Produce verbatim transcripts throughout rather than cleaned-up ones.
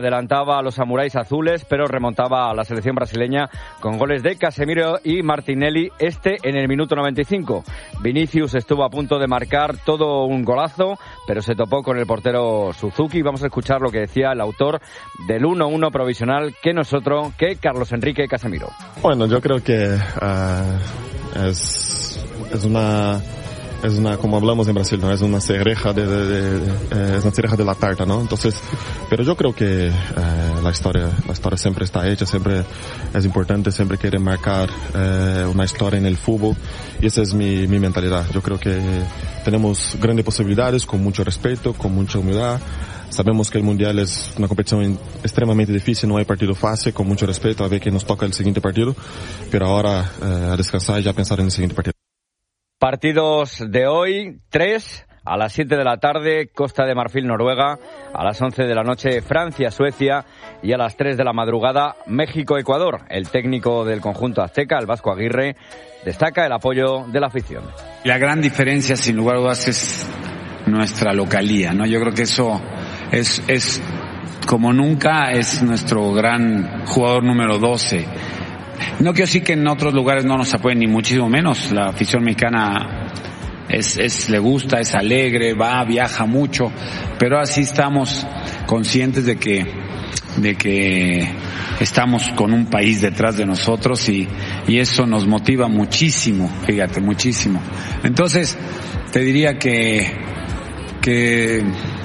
Adelantaba a los samuráis azules, pero remontaba a la selección brasileña con goles de Casemiro y Martinelli, este en el minuto noventa y cinco. Vinicius estuvo a punto de marcar todo un golazo, pero se topó con el portero Suzuki. Vamos a escuchar lo que decía el autor del uno uno provisional, que no es otro que Carlos Enrique Casemiro. Bueno, yo creo que uh, es, es una... Es una, como hablamos en Brasil, ¿no? Es una cereja de, de, de, de, es una cereja de la tarta, ¿no? Entonces, pero yo creo que eh, la historia, la historia siempre está hecha, siempre es importante, siempre quiere marcar eh, una historia en el fútbol, y esa es mi, mi mentalidad. Yo creo que tenemos grandes posibilidades, con mucho respeto, con mucha humildad. Sabemos que el Mundial es una competición extremadamente difícil, no hay partido fácil, con mucho respeto, a ver que nos toca el siguiente partido, pero ahora eh, a descansar y ya pensar en el siguiente partido. Partidos de hoy, tres, a las siete de la tarde, Costa de Marfil, Noruega, a las once de la noche, Francia, Suecia, y a las tres de la madrugada, México, Ecuador. El técnico del conjunto azteca, el Vasco Aguirre, destaca el apoyo de la afición. La gran diferencia, sin lugar a dudas, es nuestra localía, ¿no? Yo creo que eso es, es como nunca, es nuestro gran jugador número doce. No quiero decir que en otros lugares no nos apoyen, ni muchísimo menos. La afición mexicana es, es, le gusta, es alegre, va, viaja mucho, pero así estamos conscientes de que, de que estamos con un país detrás de nosotros, y, y eso nos motiva muchísimo, fíjate, muchísimo. Entonces, te diría que, que,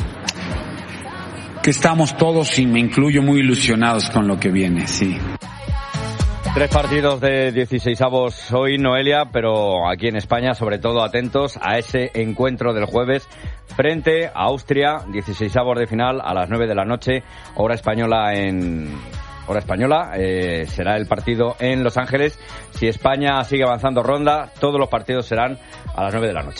que estamos todos, y me incluyo, muy ilusionados con lo que viene, sí. Tres partidos de dieciseisavos hoy, Noelia, pero aquí en España, sobre todo atentos a ese encuentro del jueves frente a Austria, dieciseisavos de final a las nueve de la noche, hora española en... Hora española, eh, será el partido en Los Ángeles. Si España sigue avanzando ronda, todos los partidos serán a las nueve de la noche.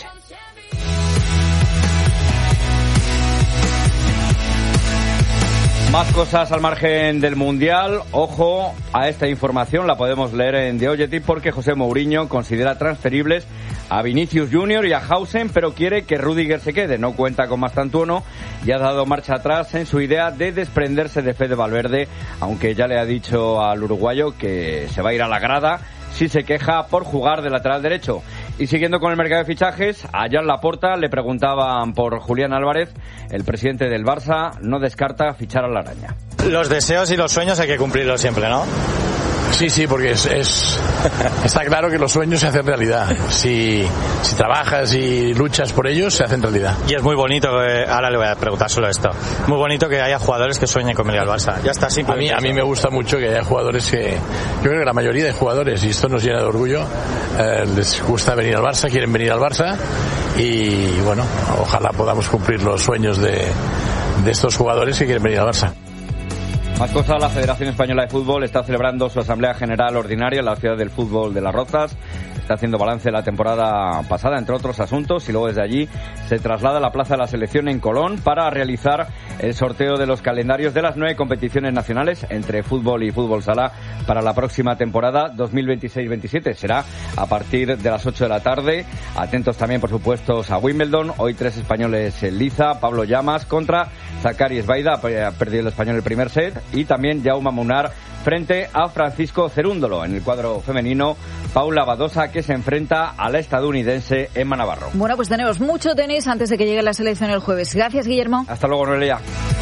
Más cosas al margen del Mundial. Ojo a esta información, la podemos leer en The Objective, porque José Mourinho considera transferibles a Vinicius Junior y a Hausen, pero quiere que Rüdiger se quede. No cuenta con Mastantuono y ha dado marcha atrás en su idea de desprenderse de Fede Valverde, aunque ya le ha dicho al uruguayo que se va a ir a la grada si se queja por jugar de lateral derecho. Y siguiendo con el mercado de fichajes, a Jan Laporta le preguntaban por Julián Álvarez. El presidente del Barça no descarta fichar a la araña. Los deseos y los sueños hay que cumplirlos siempre, ¿no? Sí, sí, porque es, es está claro que los sueños se hacen realidad. Si, si trabajas y luchas por ellos, se hacen realidad. Y es muy bonito, que, ahora le voy a preguntar solo esto, muy bonito que haya jugadores que sueñen con venir al Barça. Ya está, a mí, a mí me gusta mucho que haya jugadores que, yo creo que la mayoría de jugadores, y esto nos llena de orgullo, eh, les gusta venir al Barça, quieren venir al Barça, y bueno, ojalá podamos cumplir los sueños de, de estos jugadores que quieren venir al Barça. Más cosas, la Federación Española de Fútbol está celebrando su Asamblea General Ordinaria en la Ciudad del Fútbol de Las Rozas. Está haciendo balance de la temporada pasada, entre otros asuntos, y luego desde allí se traslada a la Plaza de la Selección en Colón para realizar el sorteo de los calendarios de las nueve competiciones nacionales entre fútbol y fútbol sala para la próxima temporada dos mil veintiséis veintisiete. Será a partir de las ocho de la tarde. Atentos también, por supuesto, a Wimbledon. Hoy tres españoles en liza. Pablo Llamas contra Zacari Esbaida, ha perdido el español el primer set. Y también Jaume Munar frente a Francisco Cerúndolo. En el cuadro femenino, Paula Badosa, que se enfrenta a la estadounidense Emma Navarro. Bueno, pues tenemos mucho tenis antes de que llegue la selección el jueves. Gracias, Guillermo. Hasta luego, Noelia.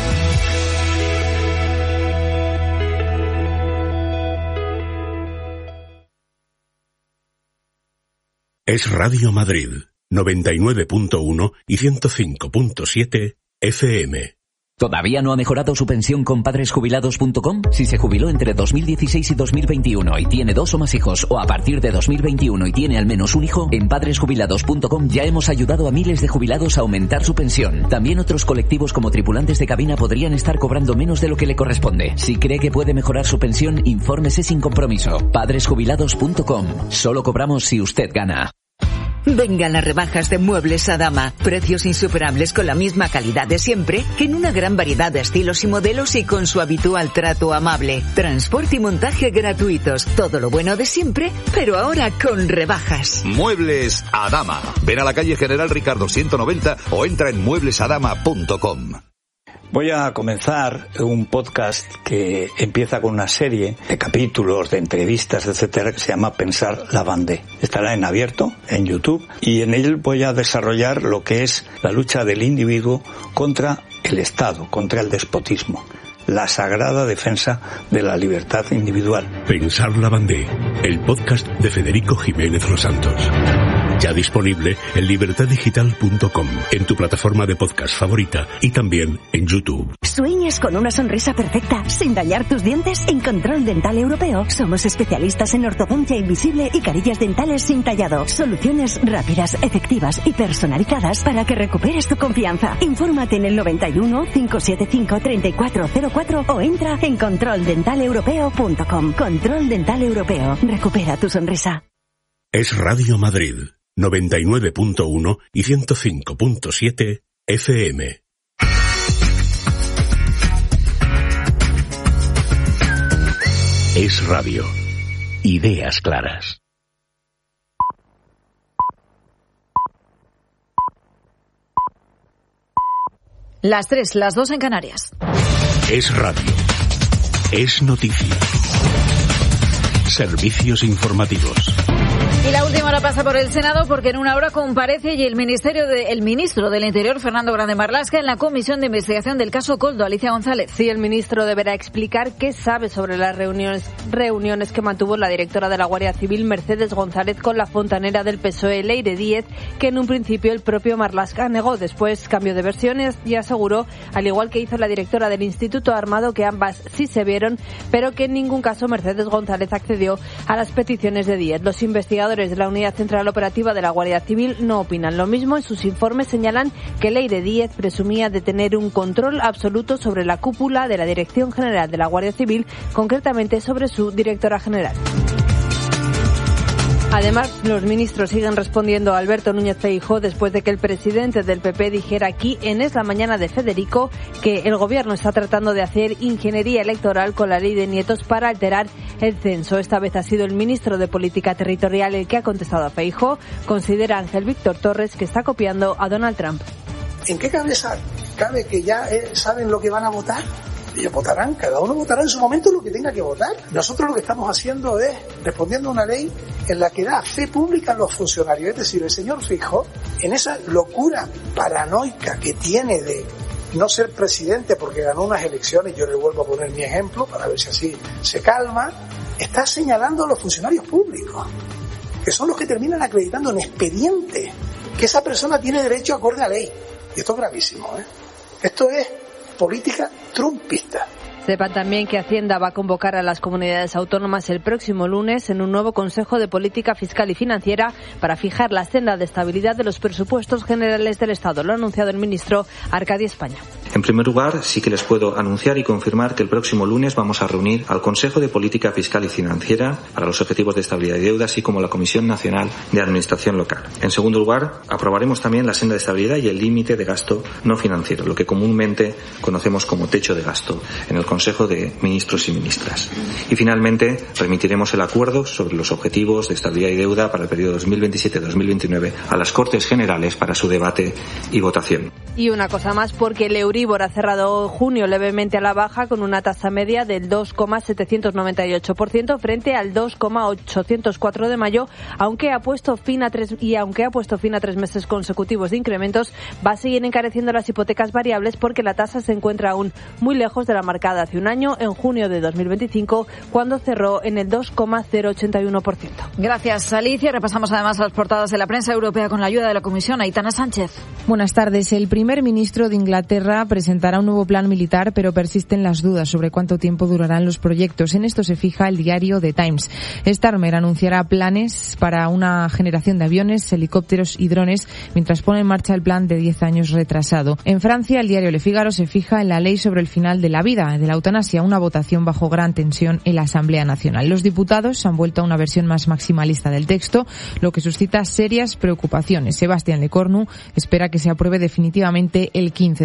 Es Radio Madrid, noventa y nueve punto uno y ciento cinco punto siete F M. ¿Todavía no ha mejorado su pensión con padres jubilados punto com? Si se jubiló entre dos mil dieciséis y dos mil veintiuno y tiene dos o más hijos, o a partir de dos mil veintiuno y tiene al menos un hijo, en padres jubilados punto com ya hemos ayudado a miles de jubilados a aumentar su pensión. También otros colectivos como tripulantes de cabina podrían estar cobrando menos de lo que le corresponde. Si cree que puede mejorar su pensión, infórmese sin compromiso. padres jubilados punto com. Solo cobramos si usted gana. Vengan las rebajas de Muebles Adama. Precios insuperables con la misma calidad de siempre, que en una gran variedad de estilos y modelos y con su habitual trato amable. Transporte y montaje gratuitos. Todo lo bueno de siempre, pero ahora con rebajas. Muebles Adama. Ven a la calle General Ricardo ciento noventa o entra en muebles adama punto com. Voy a comenzar un podcast que empieza con una serie de capítulos, de entrevistas, etcétera, que se llama Pensar la Vendée. Estará en abierto, en YouTube, y en él voy a desarrollar lo que es la lucha del individuo contra el Estado, contra el despotismo. La sagrada defensa de la libertad individual. Pensar la Vendée, el podcast de Federico Jiménez Los Santos. Ya disponible en libertad digital punto com, en tu plataforma de podcast favorita y también en YouTube. ¿Sueñas con una sonrisa perfecta sin dañar tus dientes? En Control Dental Europeo somos especialistas en ortodoncia invisible y carillas dentales sin tallado. Soluciones rápidas, efectivas y personalizadas para que recuperes tu confianza. Infórmate en el noventa y uno, cinco siete cinco, treinta y cuatro cero cuatro o entra en control dental europeo punto com. Control Dental Europeo. Recupera tu sonrisa. Es Radio Madrid. noventa y nueve punto uno y ciento cinco punto siete F M. Es Radio. Ideas claras. Las tres, las dos en Canarias. Es Radio. Es noticia. Servicios informativos. Y la última hora pasa por el Senado porque en una hora comparece y el ministerio de, el ministro del Interior, Fernando Grande Marlaska, en la comisión de investigación del caso Koldo. Alicia González. Sí, el ministro deberá explicar qué sabe sobre las reuniones, reuniones que mantuvo la directora de la Guardia Civil, Mercedes González, con la fontanera del P S O E, Leire Díez, que en un principio el propio Marlaska negó. Después cambió de versiones y aseguró, al igual que hizo la directora del Instituto Armado, que ambas sí se vieron, pero que en ningún caso Mercedes González accedió a las peticiones de Díez. Los investigadores de la Unidad Central Operativa de la Guardia Civil no opinan lo mismo. En sus informes señalan que Leire Díez presumía de tener un control absoluto sobre la cúpula de la Dirección General de la Guardia Civil, concretamente sobre su directora general. Además, los ministros siguen respondiendo a Alberto Núñez Feijóo después de que el presidente del P P dijera aquí en Es la Mañana de Federico que el gobierno está tratando de hacer ingeniería electoral con la ley de nietos para alterar el censo. Esta vez ha sido el ministro de Política Territorial el que ha contestado a Feijóo. Considera Ángel Víctor Torres que está copiando a Donald Trump. ¿En qué cabeza cabe que ya eh, saben lo que van a votar? Ellos votarán, cada uno votará en su momento lo que tenga que votar. Nosotros lo que estamos haciendo es respondiendo a una ley en la que da fe pública a los funcionarios. Es decir, el señor Feijóo, en esa locura paranoica que tiene de no ser presidente porque ganó unas elecciones, yo le vuelvo a poner mi ejemplo para ver si así se calma, está señalando a los funcionarios públicos, que son los que terminan acreditando en expediente que esa persona tiene derecho acorde a ley. Y esto es gravísimo, ¿eh? Esto es política trumpista. Sepan también que Hacienda va a convocar a las comunidades autónomas el próximo lunes en un nuevo Consejo de Política Fiscal y Financiera para fijar la senda de estabilidad de los presupuestos generales del Estado. Lo ha anunciado el ministro Arcadio España. En primer lugar, sí que les puedo anunciar y confirmar que el próximo lunes vamos a reunir al Consejo de Política Fiscal y Financiera para los objetivos de estabilidad y deuda, así como la Comisión Nacional de Administración Local. En segundo lugar, aprobaremos también la senda de estabilidad y el límite de gasto no financiero, lo que comúnmente conocemos como techo de gasto, en el Consejo de Ministros y Ministras. Y finalmente, remitiremos el acuerdo sobre los objetivos de estabilidad y deuda para el periodo dos mil veintisiete a dos mil veintinueve a las Cortes Generales para su debate y votación. Y una cosa más, porque el Euribor ha cerrado junio levemente a la baja con una tasa media del dos coma setecientos noventa y ocho por ciento frente al dos coma ochocientos cuatro de mayo, aunque ha puesto fin a tres y aunque ha puesto fin a tres meses consecutivos de incrementos, va a seguir encareciendo las hipotecas variables porque la tasa se encuentra aún muy lejos de la marcada hace un año, en junio de dos mil veinticinco, cuando cerró en el dos coma cero ochenta y uno por ciento. Gracias, Alicia. Repasamos además las portadas de la prensa europea con la ayuda de la Comisión. Aitana Sánchez. Buenas tardes. El primer ministro de Inglaterra presentará un nuevo plan militar, pero persisten las dudas sobre cuánto tiempo durarán los proyectos. En esto se fija el diario The Times. Starmer anunciará planes para una generación de aviones, helicópteros y drones, mientras pone en marcha el plan de diez años retrasado. En Francia, el diario Le Figaro se fija en la ley sobre el final de la vida, de la eutanasia, una votación bajo gran tensión en la Asamblea Nacional. Los diputados han vuelto a una versión más maximalista del texto, lo que suscita serias preocupaciones. Sebastián Lecornu espera que se apruebe definitivamente el quince de julio. Y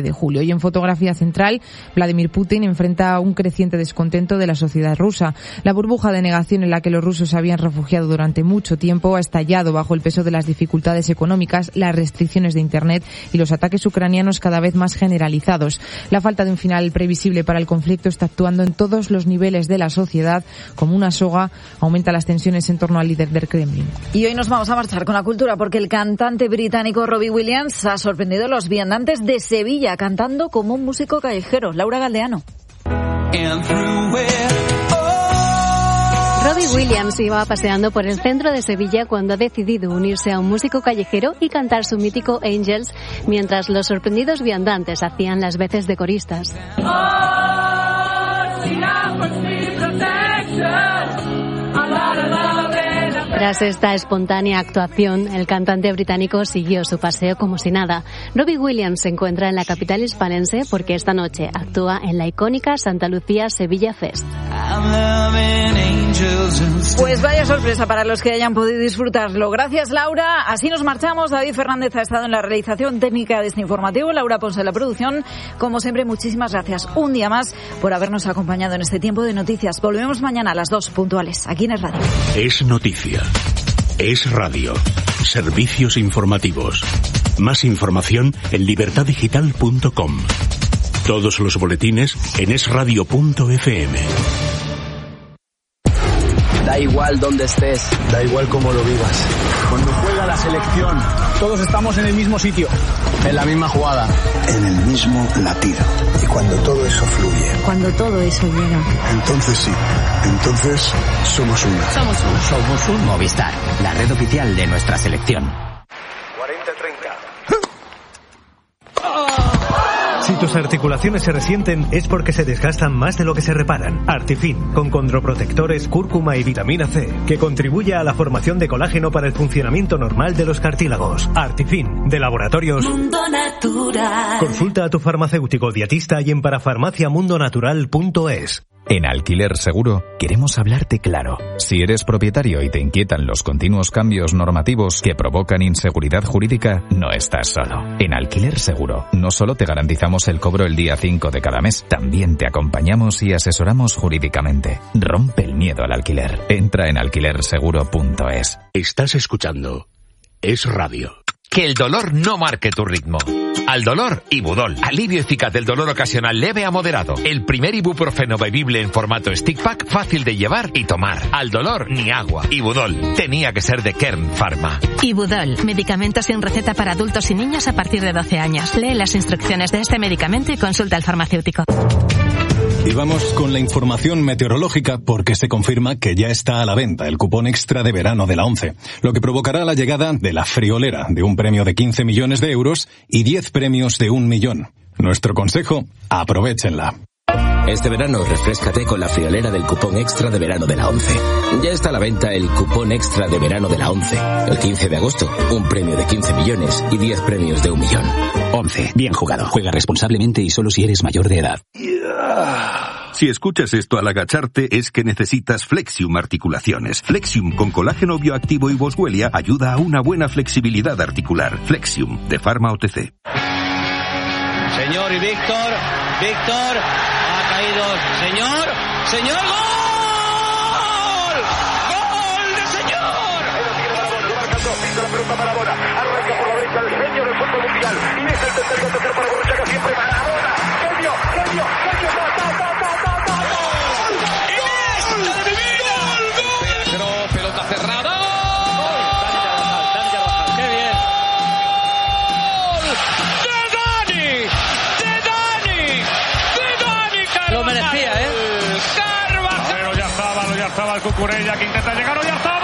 Y en fotografía central, Vladimir Putin enfrenta un creciente descontento de la sociedad rusa. La burbuja de negación en la que los rusos se habían refugiado durante mucho tiempo ha estallado bajo el peso de las dificultades económicas, las restricciones de Internet y los ataques ucranianos cada vez más generalizados. La falta de un final previsible para el conflicto está actuando en todos los niveles de la sociedad como una soga, aumenta las tensiones en torno al líder del Kremlin. Y hoy nos vamos a marchar con la cultura porque el cantante británico Robbie Williams ha sorprendido a los viandantes de Sevilla cantando como un músico callejero. Laura Galdeano. Robbie Williams iba paseando por el centro de Sevilla cuando ha decidido unirse a un músico callejero y cantar su mítico Angels, mientras los sorprendidos viandantes hacían las veces de coristas. Tras esta espontánea actuación, el cantante británico siguió su paseo como si nada. Robbie Williams se encuentra en la capital hispalense porque esta noche actúa en la icónica Santa Lucía Sevilla Fest. Pues vaya sorpresa para los que hayan podido disfrutarlo. Gracias, Laura. Así nos marchamos. David Fernández ha estado en la realización técnica de este informativo, Laura Ponce en la producción. Como siempre, muchísimas gracias un día más por habernos acompañado en este tiempo de noticias. Volvemos mañana a las dos puntuales, aquí en Es Radio. Es noticia. Es radio. Servicios informativos. Más información en libertad digital punto com. Todos los boletines en es radio punto efe eme. Da igual dónde estés, da igual cómo lo vivas. Cuando juega la selección, todos estamos en el mismo sitio, en la misma jugada, en el mismo latido. Y cuando todo eso fluye, cuando todo eso llega, entonces sí, entonces somos uno. Somos uno. Somos un Movistar, la red oficial de nuestra selección. cuarenta treinta. Si tus articulaciones se resienten es porque se desgastan más de lo que se reparan. Artifin, con condroprotectores, cúrcuma y vitamina C, que contribuye a la formación de colágeno para el funcionamiento normal de los cartílagos. Artifin, de Laboratorios Mundo Natural. Consulta a tu farmacéutico dietista y en parafarmacia mundo natural punto es. En Alquiler Seguro queremos hablarte claro. Si eres propietario y te inquietan los continuos cambios normativos que provocan inseguridad jurídica, no estás solo. En Alquiler Seguro no solo te garantizamos el cobro el día cinco de cada mes, también te acompañamos y asesoramos jurídicamente. Rompe el miedo al alquiler. Entra en alquiler seguro punto es. Estás escuchando Es Radio. Que el dolor no marque tu ritmo. Al dolor, Ibudol. Alivio eficaz del dolor ocasional leve a moderado. El primer ibuprofeno bebible en formato stick pack, fácil de llevar y tomar. Al dolor, ni agua. Ibudol. Tenía que ser de Kern Pharma. Ibudol. Medicamento sin receta para adultos y niños a partir de doce años. Lee las instrucciones de este medicamento y consulta al farmacéutico. Y vamos con la información meteorológica porque se confirma que ya está a la venta el cupón extra de verano de la ONCE, lo que provocará la llegada de la friolera de un premio de quince millones de euros y diez premios de un millón. Nuestro consejo, aprovéchenla. Este verano refréscate con la friolera del cupón extra de verano de la ONCE. Ya está a la venta el cupón extra de verano de la ONCE. El quince de agosto, un premio de quince millones y diez premios de un millón. ONCE, bien jugado. Juega responsablemente y solo si eres mayor de edad. Si escuchas esto al agacharte es que necesitas Flexium Articulaciones. Flexium con colágeno bioactivo y boswellia ayuda a una buena flexibilidad articular. Flexium, de Pharma O T C. Señor y Víctor, Víctor, ha caído. Señor, señor, ¡gol! ¡Gol de señor! La pelota Maradona, arranca por la derecha el genio del fútbol mundial y es el tercero a tocar para Borruchaga, siempre Maradona, genio, genio, genio, ta, ta, ta, ta, ta, ta, gol, ¡Iniesta de mi vida! ¡Gol! Pero pelota cerrada. ¡Qué bien! ¡De Dani! ¡De Dani! ¡De Dani! Carvajal. Lo merecía, ¿eh? Carvajal. Pero ya estaba, ya estaba el Cucurella que intenta llegar, o ya estaba.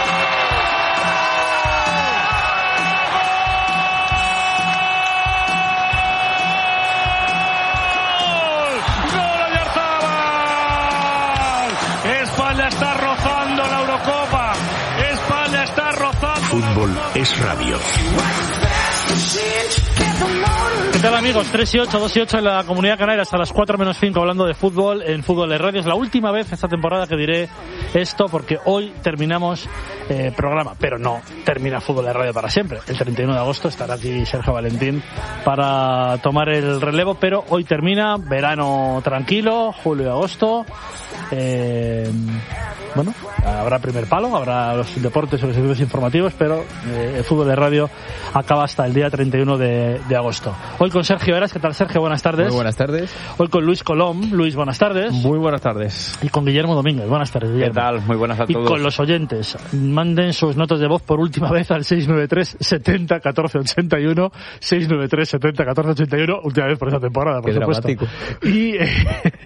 Está rozando la Eurocopa. España está rozando. Fútbol es radio. ¿Qué tal, amigos? tres y ocho, dos y ocho en la Comunidad Canaria, hasta las cuatro menos cinco hablando de fútbol en Fútbol es Radio. Es la última vez esta temporada que diré esto porque hoy terminamos eh, programa, pero no termina Fútbol de Radio para siempre. El treinta y uno de agosto estará aquí Sergio Valentín para tomar el relevo, pero hoy termina, verano tranquilo, julio y agosto. Eh, bueno, habrá primer palo, habrá los deportes y los servicios informativos, pero eh, el Fútbol de Radio acaba hasta el día treinta y uno de, de agosto. Hoy con Sergio Eras. ¿Qué tal, Sergio? Buenas tardes. Muy buenas tardes. Hoy con Luis Colom. Luis, buenas tardes. Muy buenas tardes. Y con Guillermo Domínguez. Buenas tardes, Guillermo. ¿Qué tal? Muy buenas a todos. Y con los oyentes. Manden sus notas de voz por última vez al seis nueve tres setenta catorce ochenta y uno. seis nueve tres setenta catorce ochenta y uno. Última vez por esta temporada, por Qué supuesto. dramático. Y eh,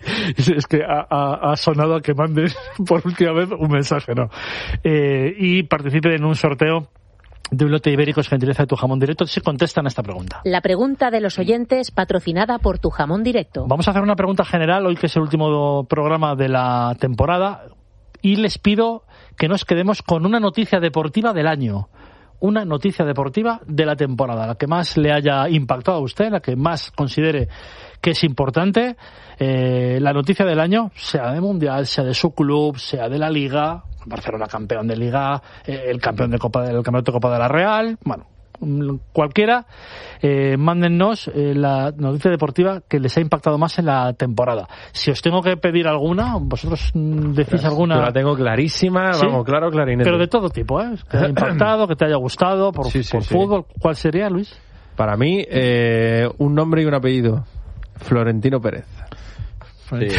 es que ha, ha, ha sonado a que manden por última vez un mensaje, ¿no? Eh, y participen en un sorteo de un lote ibéricos gentileza de Tu Jamón Directo. Si contestan a esta pregunta. La pregunta de los oyentes patrocinada por Tu Jamón Directo. Vamos a hacer una pregunta general hoy, que es el último programa de la temporada, y les pido que nos quedemos con una noticia deportiva del año. Una noticia deportiva de la temporada, la que más le haya impactado a usted, la que más considere que es importante. Eh, la noticia del año, sea de Mundial, sea de su club, sea de la Liga, Barcelona campeón de Liga, eh, el campeón de Copa, el campeonato de Copa de la Real, bueno, cualquiera, eh, mándennos eh, la noticia deportiva que les ha impactado más en la temporada. Si os tengo que pedir alguna, vosotros decís Gracias. alguna. Yo la tengo clarísima, ¿Sí? vamos, claro, clarinete. Pero de todo tipo, ¿eh? Que te haya impactado, que te haya gustado, por, sí, sí, por sí. fútbol. ¿Cuál sería, Luis? Para mí, eh, un nombre y un apellido. Florentino Pérez. Sí.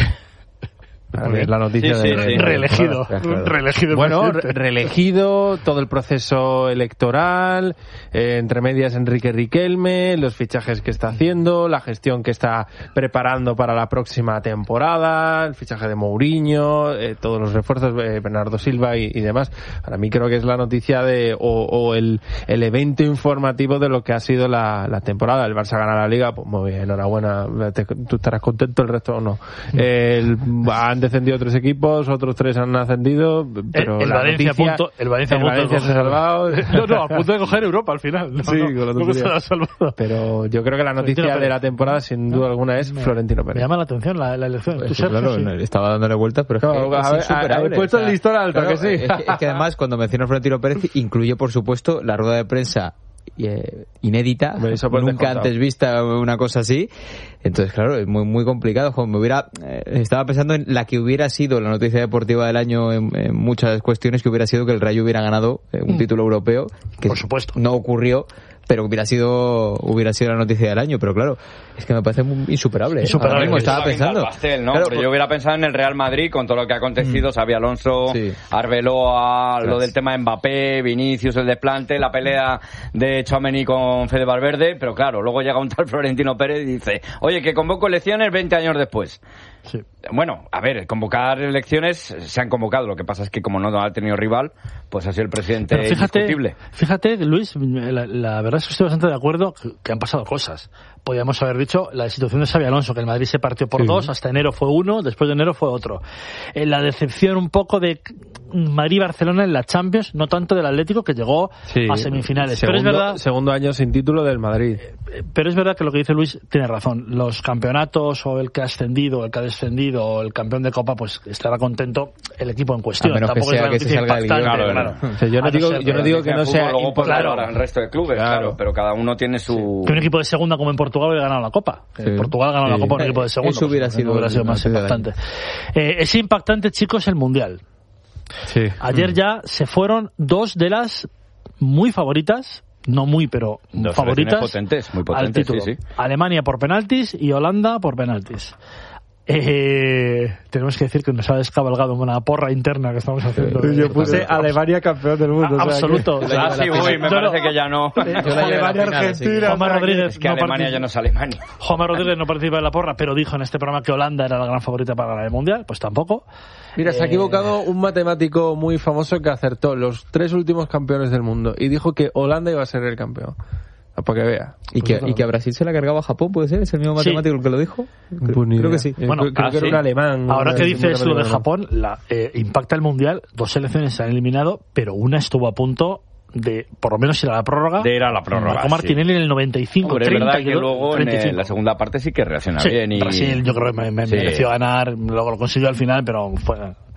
A ver, la noticia sí, sí, de, sí. reelegido, claro. reelegido bueno, re- reelegido, todo el proceso electoral, eh, entre medias Enrique Riquelme, los fichajes que está haciendo, la gestión que está preparando para la próxima temporada, el fichaje de Mourinho, eh, todos los refuerzos, eh, Bernardo Silva y, y demás. Para mí creo que es la noticia de o, o el, el evento informativo de lo que ha sido la, la temporada. El Barça gana la Liga, pues muy bien, enhorabuena, te, tú estarás contento, el resto o no. El, han descendido tres equipos, otros tres han ascendido, pero el, el la Valencia noticia, punto, el Valencia, el punto Valencia se ha salvado. No, no, a punto de coger Europa al final. No, sí, no, con la no se ha salvado. Pero yo creo que la noticia de la temporada, sin duda alguna, es me, Florentino Pérez. Me llama la atención la, la elección. Pues ¿Tú, sí, Sergio, claro, sí? Estaba dándole vueltas, pero es que no, es a ver, insuperable. He puesto el listón alto, claro, que sí. Es que, es que además, cuando menciono a Florentino Pérez, incluye, por supuesto, la rueda de prensa eh, inédita, nunca antes vista, una cosa así. Entonces, claro, es muy muy complicado. Me hubiera eh, estaba pensando en la que hubiera sido la noticia deportiva del año en, en muchas cuestiones, que hubiera sido que el Rayo hubiera ganado eh, un mm. título europeo, que por supuesto no ocurrió, pero hubiera sido hubiera sido la noticia del año. Pero claro, es que me parece muy insuperable. insuperable. Ahora mismo estaba pensando. Pastel, ¿no? Claro, pero yo hubiera pensado en el Real Madrid con todo lo que ha acontecido, mm. Xabi Alonso, sí. Arbeloa, Gracias. lo del tema de Mbappé, Vinicius, el desplante, la pelea de Tchouaméni con Fede Valverde, pero claro, luego llega un tal Florentino Pérez y dice, oye, que convoco elecciones veinte años después. Sí. Bueno, a ver, convocar elecciones se han convocado, lo que pasa es que como no ha tenido rival, pues ha sido el presidente Pero fíjate, indiscutible. Fíjate, Luis, la, la verdad es que estoy bastante de acuerdo que, que han pasado cosas. Podríamos haber dicho la situación de Xabi Alonso, que el Madrid se partió por sí. dos, hasta enero fue uno, después de enero fue otro. Eh, la decepción un poco de Madrid-Barcelona en la Champions, no tanto del Atlético, que llegó sí. a semifinales. Segundo, pero es verdad, segundo año sin título del Madrid. Eh, pero es verdad que lo que dice Luis tiene razón. Los campeonatos, o el que ha ascendido, o el que ha descendido, o el campeón de Copa, pues estará contento el equipo en cuestión. A menos Tampoco que sea es la que se salga el guión, claro, claro. claro. O sea, yo no digo, ser, yo no digo que no sea luego por claro. el resto de clubes, claro. claro, pero cada uno tiene su... Que un equipo de segunda como en Portugal hubiera ganado la Copa. Sí. En Portugal ganó sí. la Copa un equipo de segunda. Eso hubiera, pues, sido, hubiera sido más impactante. Eh, es impactante, chicos, el Mundial. Sí. Ayer mm. ya se fueron dos de las muy favoritas, no muy, pero dos favoritas potentes, muy potentes, al título. Sí, sí. Alemania por penaltis y Holanda por penaltis. Eh, tenemos que decir que nos ha descabalgado una porra interna que estamos haciendo. Yo puse Alemania campeón del mundo. A, o sea, absoluto. Que... Ah, sí, uy, me parece que ya no. Alemania, Argentina. Juanma Rodríguez. Es que Alemania no ya no es Alemania. Juanma Rodríguez no participa en la porra, pero dijo en este programa que Holanda era la gran favorita para ganar el Mundial. Pues tampoco. Mira, se ha equivocado un matemático muy famoso que acertó los tres últimos campeones del mundo y dijo que Holanda iba a ser el campeón. Para que vea. ¿Y que, ¿Y que a Brasil se la cargaba a Japón? ¿Puede ser? ¿Es el mismo matemático el sí. que lo dijo? Creo, pues creo que sí. Bueno, creo, creo ah, que era sí. un alemán. Ahora que dices lo de Japón, la, eh, impacta el Mundial. Dos selecciones se han eliminado, pero una estuvo a punto de, por lo menos, ir a la prórroga. De ir a la prórroga. Marco Martinelli sí. en el noventa y cinco. Hombre, treinta, es verdad que luego en el, la segunda parte sí que reacciona sí, bien. Y... Brasil, yo creo que me, me sí. mereció ganar. Luego lo consiguió al final, pero fue...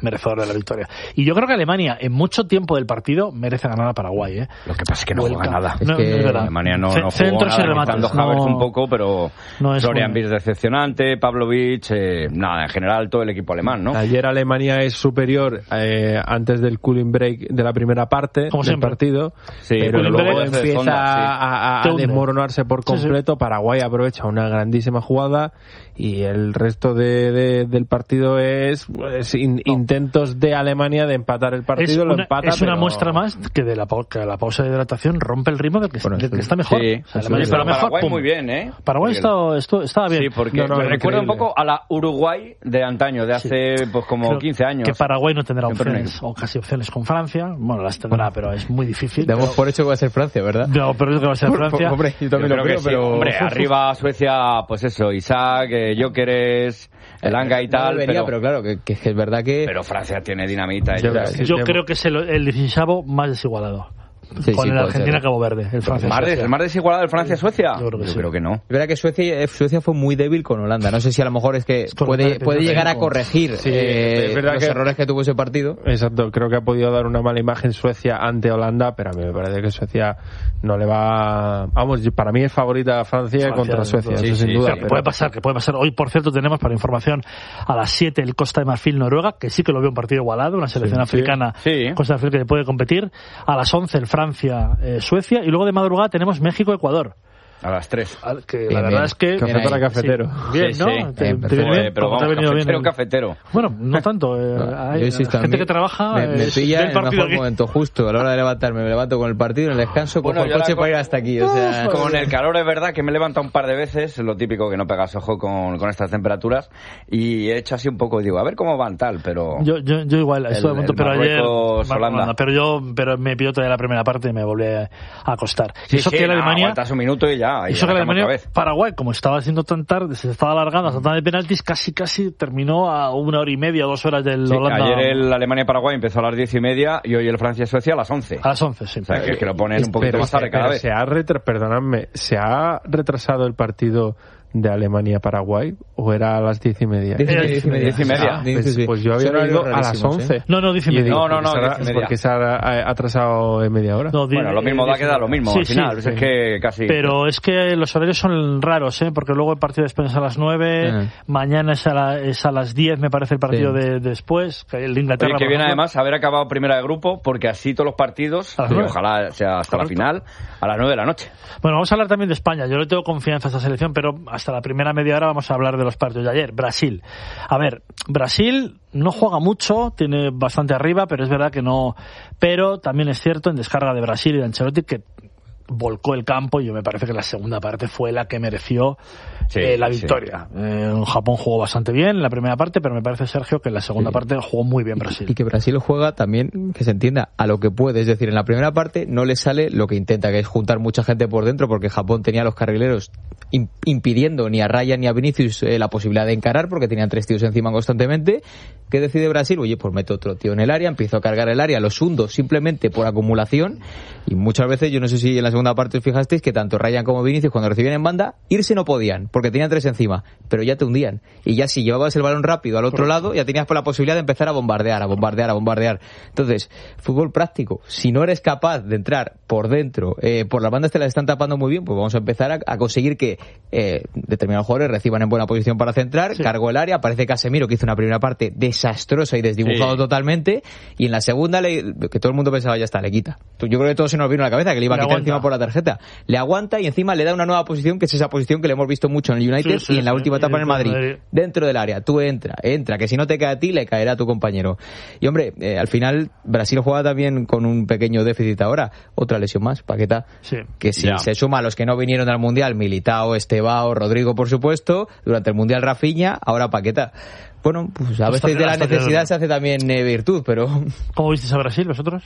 merecedor de la victoria. Y yo creo que Alemania, en mucho tiempo del partido, merece ganar a Paraguay, ¿eh? Lo que pasa es que no juega nada. Es no, que es Alemania no, no jugó nada, remates, Havertz no, un poco, pero no Florian Wirtz decepcionante, Pavlovic, eh, nada, en general todo el equipo alemán, ¿no? Ayer Alemania es superior eh, antes del cooling break de la primera parte Como del siempre. partido, sí, pero luego empieza de fonda, sí. a, a desmoronarse por completo. Sí, sí. Paraguay aprovecha una grandísima jugada y el resto de, de, del partido es pues, in, no. intentos de Alemania de empatar el partido, es lo una, empata. Es pero... una muestra más que de la, que la pausa de hidratación rompe el ritmo de que, bueno, de que está mejor. Sí, o sea, sí, sí, está pero mejor, Paraguay pum. muy bien, ¿eh? Paraguay estaba, esto, estaba bien. Sí, porque no, no, me recuerda un poco a la Uruguay de antaño, de hace sí. pues como Creo quince años. Que Paraguay no tendrá opciones, o casi opciones con Francia. Bueno, las tendrá, bueno, pero es muy difícil. Damos pero... por hecho que va a ser Francia, ¿verdad? No, pero es que va a ser Francia. Hombre, yo también yo lo creo, creo, que pero... Sí. Hombre, arriba Suecia, pues eso, Isaac, eh, Gyökeres, Elanga y tal. No debería, pero, pero claro, que, que es verdad que... Pero Francia tiene dinamita. Yo, yo, yo creo que es el, el dieciséis más desigualado. Sí, con sí, el Argentina-Cabo Verde, el Francia. ¿Más, el más desigualado el Francia-Suecia? Yo creo que, yo sí. creo que no. Es verdad que Suecia, Suecia fue muy débil con Holanda. No sé si a lo mejor es que es puede, puede llegar a corregir sí, eh, es verdad los que, errores que tuvo ese partido. Exacto, creo que ha podido dar una mala imagen Suecia ante Holanda, pero a mí me parece que Suecia no le va... Vamos, para mí es favorita Francia, Francia contra Suecia, sí, eso sí, sin duda. Sí, pero... Puede pasar, que puede pasar. Hoy, por cierto, tenemos para información a las siete el Costa de Marfil-Noruega, que sí que lo veo un partido igualado, una selección sí, africana, sí. Costa de Marfil que puede competir. A las once el Francia... Eh, Suecia, y luego de madrugada tenemos México-Ecuador. A las tres. Que bien, la verdad bien. es que... Café para cafetero. Sí, bien, sí, ¿no? Sí, te, eh, te viene bien, pero vamos, cafetero, bien cafetero. Bueno, no tanto. Eh, hay Yo insisto, gente mí, que trabaja... Me, me pilla en el mejor aquí. momento, justo a la hora de levantarme. Me levanto con el partido, en el descanso, bueno, cojo el coche con, para ir hasta aquí. O sea, con el calor es verdad que me he levantado un par de veces, lo típico que no pegas ojo con, con estas temperaturas, y he hecho así un poco y digo, a ver cómo van tal, pero... Yo, yo, yo igual, estoy a punto, pero ayer... Holanda. Pero yo pero me pilló todavía la primera parte y me volví a acostar. Sí, eso sí, que la no, Alemania... aguantas un minuto y ya. Y eso que la Alemania, Paraguay, como estaba siendo tan tarde, se estaba alargando hasta tan de penaltis, casi casi terminó a una hora y media, dos horas del sí, Holanda. Ayer el Alemania-Paraguay empezó a las diez y media y hoy el Francia-Suecia a las once. A las once, sí. O sea, que, que lo ponen un poquito pero, más tarde cada pero vez. Se ha retra- perdonadme, ¿se ha retrasado el partido de Alemania-Paraguay o era a las diez y media? Diez y media. Diez y media. Diez y media. Ah, pues, pues yo había oído a las once. ¿eh? No, no, diez y media. No, no, no, diez y media. Porque se ha atrasado en media hora. No, bueno, lo mismo da que da lo mismo sí, al final. Sí, es sí. que casi... Pero es que los horarios son raros, ¿eh? Porque luego el partido de España es a las nueve, eh. mañana es a, la, es a las diez, me parece el partido sí. de, de después, que el de Inglaterra. Oye, que viene además haber acabado primera de grupo, porque así todos los partidos, y ojalá sea hasta Correcto. la final, a las nueve de la noche. Bueno, vamos a hablar también de España. Yo le tengo confianza a esta selección, pero hasta la primera media hora vamos a hablar de los partidos de ayer. Brasil. A ver, Brasil no juega mucho, tiene bastante arriba, pero es verdad que no... Pero también es cierto, en descarga de Brasil y de Ancelotti, que volcó el campo y yo me parece que la segunda parte fue la que mereció sí, eh, la victoria. Sí. Eh, Japón jugó bastante bien en la primera parte, pero me parece, Sergio, que en la segunda sí. parte jugó muy bien Brasil. Y que Brasil juega también, que se entienda, a lo que puede. Es decir, en la primera parte no le sale lo que intenta, que es juntar mucha gente por dentro, porque Japón tenía a los carrileros impidiendo ni a Ryan ni a Vinicius eh, la posibilidad de encarar, porque tenían tres tíos encima constantemente. ¿Qué decide Brasil? Oye, pues meto otro tío en el área, empiezo a cargar el área, los hundo simplemente por acumulación, y muchas veces, yo no sé si en la segunda parte os fijasteis, que tanto Ryan como Vinicius cuando recibían en banda, irse no podían, porque tenían tres encima, pero ya te hundían, y ya si llevabas el balón rápido al otro lado, ya tenías por la posibilidad de empezar a bombardear, a bombardear, a bombardear. Entonces, fútbol práctico, si no eres capaz de entrar por dentro, eh, por las bandas te las están tapando muy bien, pues vamos a empezar a, a conseguir que eh, determinados jugadores reciban en buena posición para centrar, sí. cargo el área, parece Casemiro que hizo una primera parte desastrosa y desdibujado sí. totalmente, y en la segunda, le, que todo el mundo pensaba, ya está, le quita. Yo creo que todo se nos vino a la cabeza, que le iba a quitar encima por la tarjeta. Le aguanta y encima le da una nueva posición, que es esa posición que le hemos visto mucho en el United sí, sí, y en la sí, última etapa en el Madrid. Madrid. Dentro del área, tú entra, entra, que si no te cae a ti, le caerá a tu compañero. Y hombre, eh, al final Brasil juega también con un pequeño déficit ahora. Otra lesión más, Paqueta. Sí. Que si ya. se suma a los que no vinieron al Mundial, Militao, Estevao, Rodrigo, por supuesto, durante el Mundial Rafinha, ahora Paqueta. Bueno, pues a veces de la necesidad se hace también eh, virtud, pero... ¿Cómo visteis a Brasil vosotros?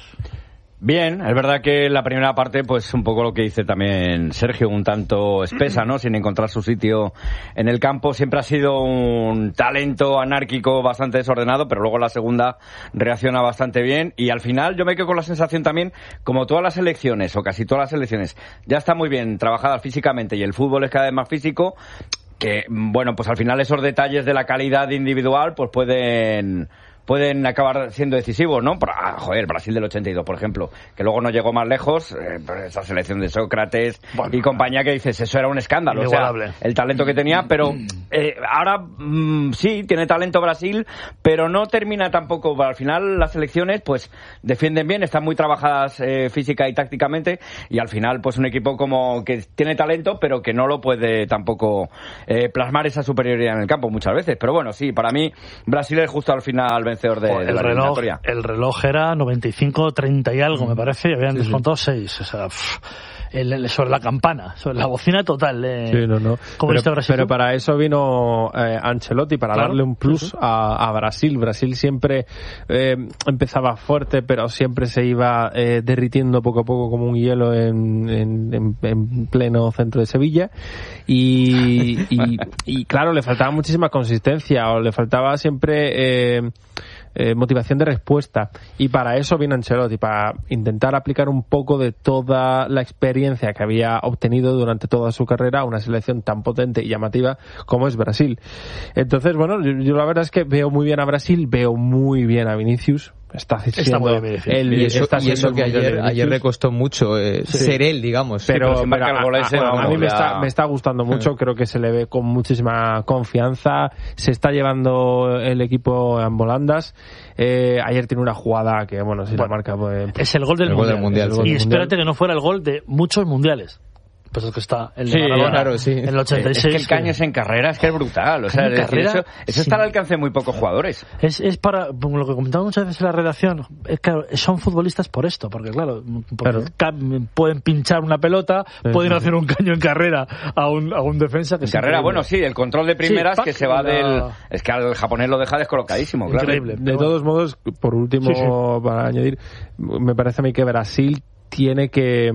Bien, es verdad que la primera parte, pues un poco lo que dice también Sergio, un tanto espesa, ¿no? Sin encontrar su sitio en el campo. Siempre ha sido un talento anárquico bastante desordenado, pero luego la segunda reacciona bastante bien. Y al final yo me quedo con la sensación también, como todas las selecciones, o casi todas las selecciones, ya está muy bien trabajadas físicamente y el fútbol es cada vez más físico, que, bueno, pues al final esos detalles de la calidad individual, pues pueden... pueden acabar siendo decisivos, ¿no? Por, ah, joder, Brasil del ochenta y dos, por ejemplo, que luego no llegó más lejos, eh, esa selección de Sócrates bueno, y compañía que dices, eso era un escándalo, o sea, el talento que tenía, pero eh, ahora mm, sí, tiene talento Brasil, pero no termina tampoco, al final las selecciones pues defienden bien, están muy trabajadas eh, física y tácticamente, y al final pues un equipo como que tiene talento, pero que no lo puede tampoco eh, plasmar esa superioridad en el campo muchas veces, pero bueno, sí, para mí Brasil es justo al final vencedor de, de el la reloj, eliminatoria. El reloj era noventa y cinco treinta y algo, me parece, y habían sí, descontado sí. seis, o sea, pff, el, el, sobre la campana, sobre la bocina total. Eh, sí, no, no. ¿Cómo pero, Brasil? pero para eso vino eh, Ancelotti, para claro, darle un plus sí, sí. A, a Brasil. Brasil siempre eh, empezaba fuerte, pero siempre se iba eh, derritiendo poco a poco como un hielo en, en, en, en pleno centro de Sevilla. Y, y, y claro, le faltaba muchísima consistencia, o le faltaba siempre... Eh, Eh, motivación de respuesta, y para eso vino Ancelotti, para intentar aplicar un poco de toda la experiencia que había obtenido durante toda su carrera a una selección tan potente y llamativa como es Brasil. Entonces, bueno, yo, yo la verdad es que veo muy bien a Brasil, veo muy bien a Vinicius. Está, está muy bien, él, y eso, está y eso que ayer, ayer le costó mucho eh, sí. ser él, digamos. Pero, sí, pero, pero a, a, a mí me está, me está gustando mucho, creo que se le ve con muchísima confianza, se está llevando el equipo en volandas. Eh, ayer tiene una jugada que, bueno, si bueno, la marca... Pues, es el gol del el mundial. Gol del mundial sí. Y espérate que no fuera el gol de muchos mundiales. Pues es que está el de sí, Maradona, claro, sí. en el ochenta y seis. Es que el caños en carrera es que es brutal. O sea, es decir, eso, eso está al alcance de muy pocos jugadores. Es, es para, lo que comentamos muchas veces en la redacción, es que son futbolistas por esto, porque claro, porque claro. pueden pinchar una pelota, sí, pueden sí. hacer un caño en carrera a un, a un defensa. Que en carrera, bueno, sí, el control de primeras sí, que se va la... del... Es que al japonés lo deja descolocadísimo, claro. Increíble. De, de todos modos, por último, sí, sí. para añadir, me parece a mí que Brasil tiene que...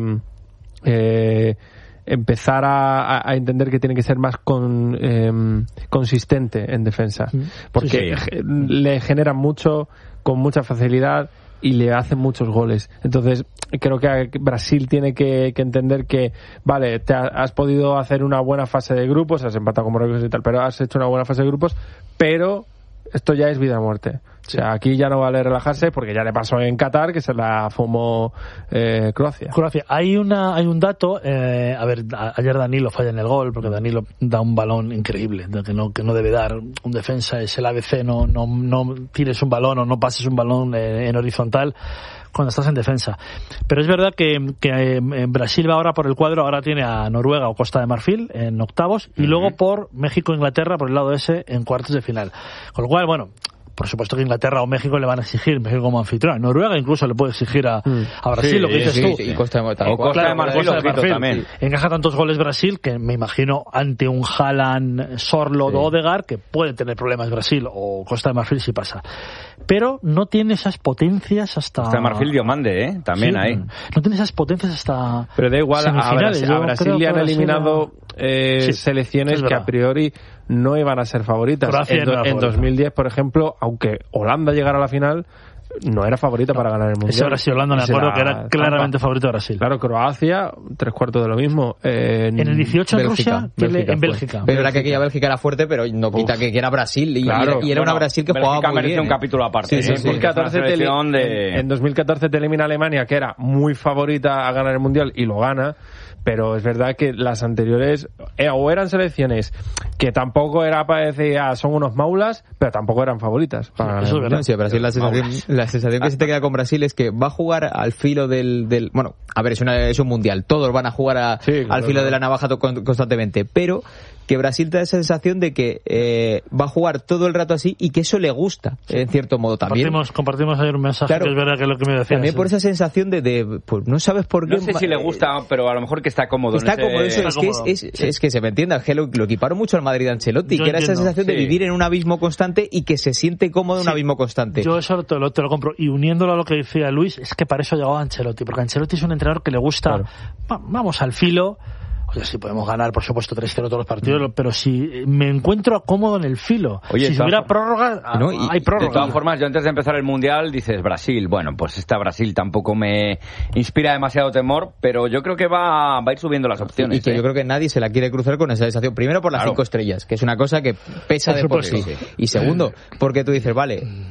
Eh, empezar a, a entender que tiene que ser más con, eh, consistente en defensa, porque sí, sí. le generan mucho con mucha facilidad y le hacen muchos goles. Entonces creo que Brasil tiene que, que entender que vale, te has podido hacer una buena fase de grupos, has empatado con Marruecos y tal, pero has hecho una buena fase de grupos, pero esto ya es vida o muerte. O sea, aquí ya no vale relajarse porque ya le pasó en Qatar que se la fumó eh, Croacia. Croacia. Hay una, hay un dato, eh, a ver, a, ayer Danilo falla en el gol porque Danilo da un balón increíble, que no, que no debe dar un defensa, es el A B C, no, no, no tires un balón o no pases un balón eh, en horizontal cuando estás en defensa. Pero es verdad que, que en Brasil va ahora por el cuadro, ahora tiene a Noruega o Costa de Marfil en octavos y uh-huh. luego por México e Inglaterra por el lado ese en cuartos de final. Con lo cual, bueno, por supuesto que Inglaterra o México le van a exigir, México como anfitrión. Noruega incluso le puede exigir a, a Brasil, sí, lo que dices sí, tú. Sí, y Costa de Marfil. O Costa de Marfil, Costa de Marfil también. Encaja tantos goles Brasil que me imagino ante un Haaland, Sorloth, sí. o Odegaard que puede tener problemas Brasil o Costa de Marfil si pasa. Pero no tiene esas potencias hasta... Costa de Marfil Diomande, ¿eh? También sí, hay. No tiene esas potencias hasta Pero da igual, a Brasil, a Brasil le han eliminado eh, sí, selecciones que a priori no iban a ser favoritas. Croacia en, do, no en dos mil diez, por ejemplo, aunque Holanda llegara a la final, no era favorita no, para ganar el Mundial. Ese Brasil Holanda me acuerdo que era claramente favorito de Brasil. Claro, Croacia, tres cuartos de lo mismo. Eh, en, en el dieciocho en Bélgica, Rusia, Bélgica, en Bélgica. Pero era que aquella Bélgica era fuerte, pero no quita Uf. que era Brasil. Y, claro, y era bueno, una Brasil que Bélgica jugaba muy bien. un capítulo aparte. Sí, sí, sí, en, dos mil catorce te li- de... en dos mil catorce te elimina Alemania, que era muy favorita a ganar el Mundial, y lo gana. Pero es verdad que las anteriores eh, o eran selecciones que tampoco era para decir ah, son unos maulas, pero tampoco eran favoritas para eso es verdad. Sí, Brasil, la sensación, la sensación que se te queda con Brasil es que va a jugar al filo del, del bueno, a ver, es, una, es un mundial, todos van a jugar a, sí, claro, al filo claro. de la navaja to- constantemente, pero que Brasil te da esa sensación de que eh, va a jugar todo el rato así y que eso le gusta, sí. en cierto modo también. Compartimos, compartimos ayer un mensaje claro, que es verdad que es lo que me decías. También por esa sensación de, de pues no sabes por qué. No sé si le gusta, pero a lo mejor que está cómodo. Está en ese... cómodo, eso, está es, cómodo. Que es, es, sí. es que se me entienda, es que lo, lo equiparon mucho al Madrid de Ancelotti, Yo que era entiendo, esa sensación sí. de vivir en un abismo constante y que se siente cómodo en sí. un abismo constante. Yo eso te lo, te lo compro. Y uniéndolo a lo que decía Luis, es que para eso llegaba Ancelotti, porque Ancelotti es un entrenador que le gusta, claro. va, vamos al filo. Oye, sí podemos ganar, por supuesto, tres cero todos los partidos, mm. pero si me encuentro cómodo en el filo, Oye, si hubiera prórroga, no, y, hay prórroga. De todas formas, yo antes de empezar el Mundial, dices Brasil, bueno, pues esta Brasil tampoco me inspira demasiado temor, pero yo creo que va, va a ir subiendo las opciones. Y que ¿eh? yo creo que nadie se la quiere cruzar con esa sensación. Primero por las claro. cinco estrellas, que es una cosa que pesa por de por sí. sí. Y segundo, porque tú dices, vale,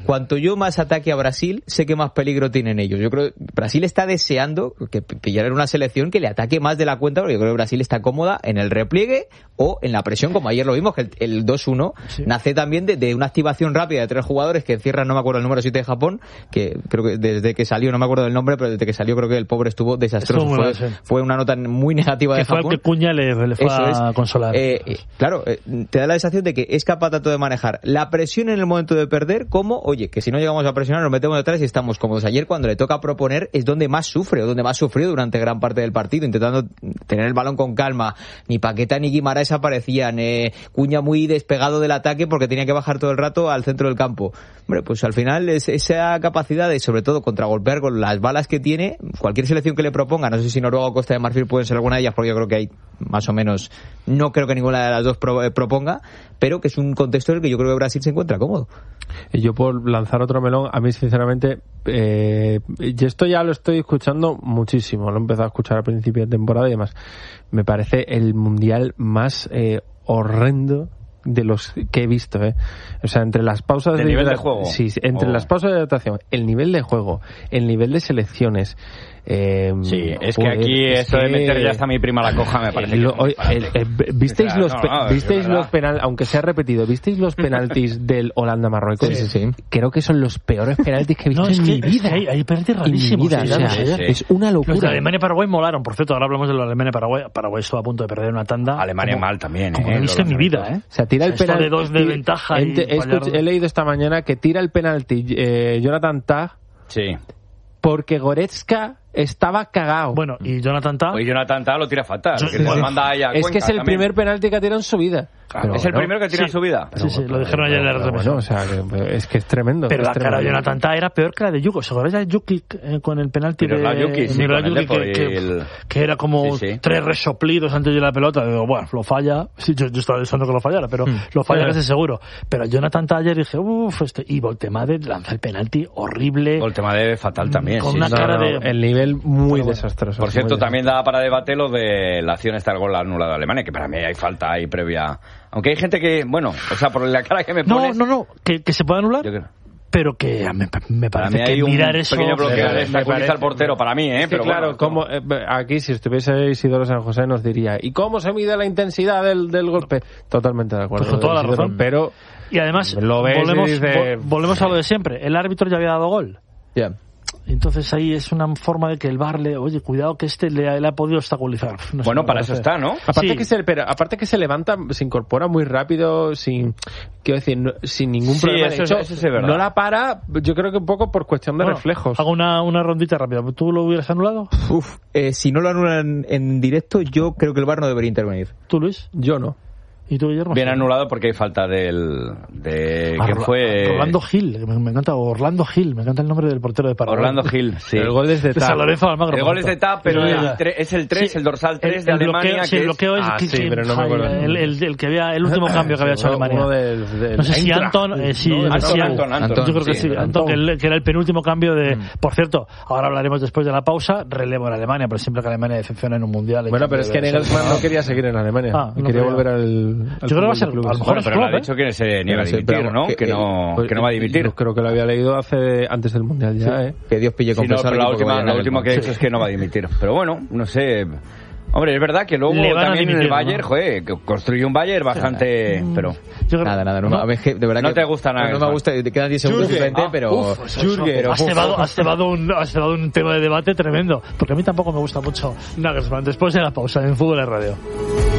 cuanto yo más ataque a Brasil, sé que más peligro tienen ellos. Yo creo que Brasil está deseando que pillar una selección que le ataque más de la cuenta, porque yo creo que Brasil está cómoda en el repliegue o en la presión, como ayer lo vimos, que el, el dos uno sí. nace también de, de una activación rápida de tres jugadores que encierran, no me acuerdo el número siete de Japón, que creo que desde que salió, no me acuerdo del nombre, pero desde que salió creo que el pobre estuvo desastroso. Estuvo fue, mal, sí. fue una nota muy negativa que de Japón. Que fue que Cuña le, le fue Eso a es. consolar. Eh, eh, claro, eh, te da la sensación de que es capaz tanto de manejar la presión en el momento de perder como, oye, que si no llegamos a presionar nos metemos detrás y estamos cómodos. Ayer cuando le toca proponer es donde más sufre o donde más sufrió durante gran parte del partido, intentando tener el balón con calma. Ni Paqueta ni Guimaraes aparecían, eh, Cuña muy despegado del ataque porque tenía que bajar todo el rato al centro del campo. Hombre, pues al final es esa capacidad de, sobre todo, contragolpear con las balas que tiene, cualquier selección que le proponga, no sé si Noruega o Costa de Marfil pueden ser alguna de ellas, porque yo creo que hay más o menos, no creo que ninguna de las dos pro, eh, proponga, pero que es un contexto en el que yo creo que Brasil se encuentra cómodo. Y yo, por lanzar otro melón, a mí sinceramente, eh, y esto ya lo estoy escuchando muchísimo, lo he empezado a escuchar al principio de temporada y demás, me parece el mundial más eh, horrendo de los que he visto, eh. O sea, entre las pausas de, de nivel de juego. Sí, entre oh. las pausas de adaptación, el nivel de juego, el nivel de selecciones. Eh, sí, es joder, que aquí es eso que... de meter ya hasta mi prima la coja me parece. Lo, que el, el, ¿Visteis los, no, no, visteis los penal, aunque sea repetido, visteis los penaltis del Holanda-Marruecos? Sí, sí, sí. Creo que son los peores penaltis que he visto no, en que, mi vida. Hay, hay penaltis rarísimos. Vida, o sea, sí, sí. Es una locura. Los de Alemania-Paraguay molaron. Por cierto, ahora hablamos de los de Alemania-Paraguay. Paraguay estuvo a punto de perder una tanda. Alemania como, mal también, como eh. Como he visto en mi vida, eh. O sea, tira el penalti. de dos de ventaja he, y he, escuch, he leído esta mañana que tira el penalti eh, Jonathan Tah. Sí. Porque Goretzka estaba cagao. Bueno, y Jonathan Tah... Pues Jonathan Tah lo tira fatal. Yo, que sí, sí. Manda ahí a es que es el también. primer penalti que ha tirado en su vida. Pero es el bueno, primero que tira sí, en su vida. Pero, sí, sí, lo dijeron ayer en la retransmisión. Bueno, o sea, que, es que es tremendo. Pero es la tremendo. cara de Jonathan Tah era peor que la de Jukic. ¿Se acuerdas de Jukic eh, con el penalti de... Jukic, sí, con el que, que, el... que era como sí, sí. tres resoplidos antes de la pelota. Digo, bueno, lo falla. Sí, yo, yo estaba deseando que lo fallara, pero mm. lo falla casi seguro. Pero Jonathan Tah ayer dije, uff, este... Y Voltemade lanza el penalti horrible. Voltemade fatal también, con sí. una No, cara no, de... El nivel muy bueno, desastroso. Por cierto, también da para debate lo de la acción esta del gol anulado de Alemania, que para mí hay falta ahí previa. Aunque hay gente que, bueno, o sea, por la cara que me pones... No, no, no, que, que se puede anular. Yo creo. Pero que me, me parece que mirar eso... Pequeño bloqueo de obstaculiza al portero para mí, ¿eh? Sí, pero claro, bueno, como, eh, aquí si estuviese Isidoro San José nos diría, ¿y cómo se mide la intensidad del, del golpe? Totalmente de acuerdo. Pues con toda la razón. Pero... Y además, lo ves volvemos, y dice... volvemos a lo de siempre. El árbitro ya había dado gol. Ya. Yeah. Entonces ahí es una forma de que el V A R le, oye, cuidado que este le, le ha podido obstaculizar. No bueno, para eso está, ¿no? Aparte, sí. que se, pero, aparte que se levanta, se incorpora muy rápido, sin, quiero decir, no, sin ningún sí, problema. Eso, de hecho, eso es verdad. No la para, yo creo que un poco por cuestión de bueno, reflejos. Hago una, una rondita rápida. ¿Tú lo hubieras anulado? Uf, eh, si no lo anulan en directo, yo creo que el V A R no debería intervenir. ¿Tú, Luis? Yo no. ¿Y tú, Guillermo? Bien anulado porque hay falta del... de ¿Quién Ro- fue? Orlando Gil, me, me encanta Orlando Gil, me encanta el nombre del portero de Paraguay. Orlando Gil, sí. El gol es de San Lorenzo de Almagro. El gol es de Tap, pero sí, el tre- es el tres, sí, el dorsal tres el, de el Alemania. Bloqueo, que sí, el es... bloqueo es Ah, que, sí, que, pero no me acuerdo. El, el, el que había, el último cambio que había hecho uno, Alemania. Uno del, del no sé si Eintracht. Anton, eh, sí, No, Anton, sí, Anton, Anton, Anton, yo creo que sí, sí, Anton, que, el, que era el penúltimo cambio de... Mm. Por cierto, ahora hablaremos después de la pausa, relevo en Alemania, pero siempre que Alemania decepciona en un mundial. Bueno, pero es que Nagelsmann no quería seguir en Alemania. Ah, no quería volver al, al yo creo que va a ser, a lo mejor bueno, pero no ha dicho que se niega a dimitir, ¿no? Que, que, no, pues, que no va a dimitir. Yo creo que lo había leído hace antes del Mundial ya, sí. ¿eh? Que Dios pille con sí, no, pero la última, la última que ha dicho es que no va a dimitir. Pero bueno, no sé... Hombre, es verdad que luego también dimitir, en el Bayern, ¿no? Joder, construyó un Bayern bastante... Sí. Pero... Creo... Nada, nada, no, no, de verdad no que te gusta nada. No, no me gusta, te quedan diez segundos frente, ah, pero... Uf, pero has, cebado, has, cebado un, has cebado un tema de debate tremendo, porque a mí tampoco me gusta mucho Nagelsmann. Después de la pausa en Fútbol en Radio.